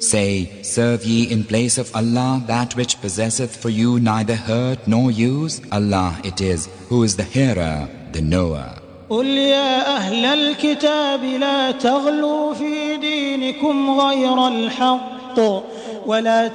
Say, serve ye in place of Allah that which possesseth for you neither hurt nor use? Allah it is, who is the hearer, the knower. قل يا أهل الكتاب لا تغلوا في دينكم غير الحق ولا